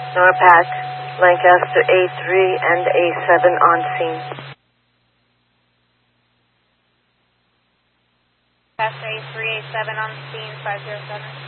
NORPAC, Lancaster A3 and A7 on scene. Lancaster A3, A7 on scene, 507.